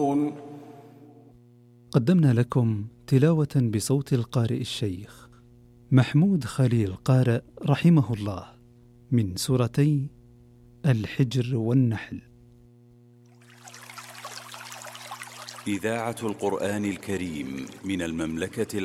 قدمنا لكم تلاوة بصوت القارئ الشيخ محمود خليل قارئ رحمه الله من سورتي الحجر والنحل. إذاعة القرآن الكريم من المملكة